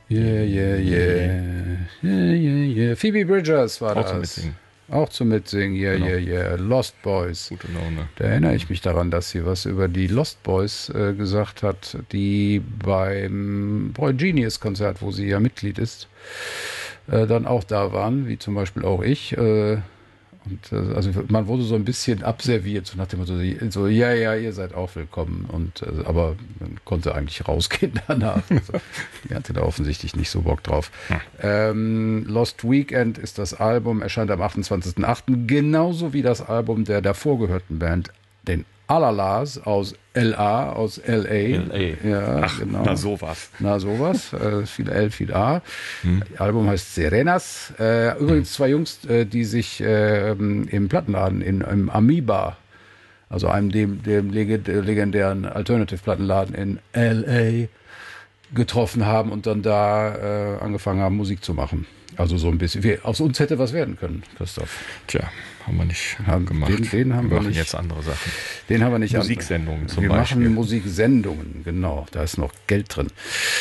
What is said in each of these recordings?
Yeah, yeah, yeah. Yeah, yeah, yeah. Phoebe Bridgers war Auch das. zum Mitsingen. Auch zum Mitsingen. Yeah, Genau. yeah, yeah. Lost Boys. Gute Laune. Da erinnere ich mich daran, dass sie was über die Lost Boys gesagt hat, die beim Boy Genius Konzert, wo sie ja Mitglied ist, dann auch da waren, wie zum Beispiel auch ich. Also man wurde so ein bisschen abserviert, so nach dem Motto, so, ja, ja, ihr seid auch willkommen. Aber man konnte eigentlich rausgehen danach. Also, die hatte da offensichtlich nicht so Bock drauf. Lost Weekend ist das Album, erscheint am 28.08. Genauso wie das Album der davor gehörten Band, den Alalas aus LA, aus LA. Ja, Ach, genau. na sowas. Viel L, viel A. Das Album heißt Serenas. Übrigens zwei Jungs, die sich im Plattenladen, im Amoeba, also einem dem legendären Alternative-Plattenladen in LA, getroffen haben und dann da angefangen haben, Musik zu machen. Also so ein bisschen. Aus uns hätte was werden können, Christoph. Tja, haben wir nicht gemacht. Den haben wir machen nicht. Jetzt andere Sachen. Den haben wir nicht. Musiksendungen zum wir Beispiel. Wir machen Musiksendungen, genau. Da ist noch Geld drin.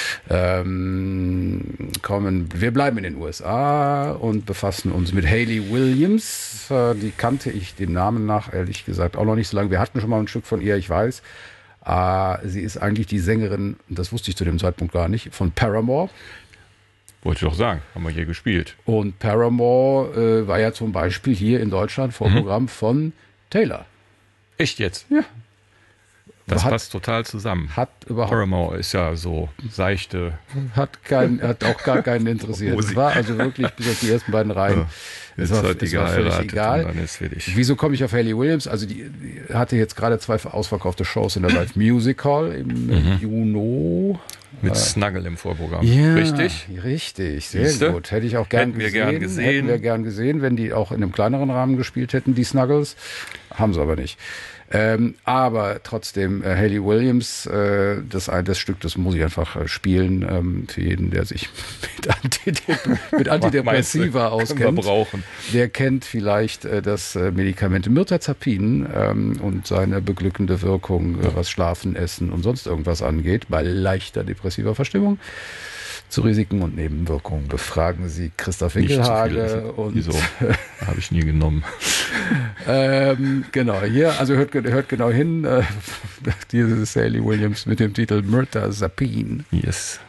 Wir bleiben in den USA und befassen uns mit Hayley Williams. Die kannte ich dem Namen nach, ehrlich gesagt, auch noch nicht so lange. Wir hatten schon mal ein Stück von ihr, ich weiß. Sie ist eigentlich die Sängerin, das wusste ich zu dem Zeitpunkt gar nicht, von Paramore. Wollte ich doch sagen, haben wir hier gespielt. Und Paramore war ja zum Beispiel hier in Deutschland Vorprogramm von Taylor. Echt jetzt? Ja. Das passt total zusammen. Paramore ist ja so seichte. Hat auch gar keinen interessiert. Es war also wirklich bis auf die ersten beiden Reihen. Jetzt hat die geheiratet egal. Und dann ist fertig. Wieso komme ich auf Hayley Williams? Also die hatte jetzt gerade 2 ausverkaufte Shows in der Live Music Hall im Juni. Mit Snuggle im Vorprogramm. Ja, Richtig? Richtig, sehr Siehste? gut. Hätte ich auch gern gesehen. Hätten wir gern gesehen, wenn die auch in einem kleineren Rahmen gespielt hätten, die Snuggles. Haben sie aber nicht. Aber trotzdem, Hayley Williams, das Stück, das muss ich einfach spielen, für jeden, der sich mit Antidepressiva auskennt. Der kennt vielleicht das Medikament Mirtazapin und seine beglückende Wirkung, was Schlafen, Essen und sonst irgendwas angeht, bei leichter depressiver Verstimmung. Zu Risiken und Nebenwirkungen befragen Sie Christoph Winkelhage. Wieso? Habe ich nie genommen. Genau, hier, also hört genau hin, dieses Hayley Williams mit dem Titel Mirtazapin. Yes.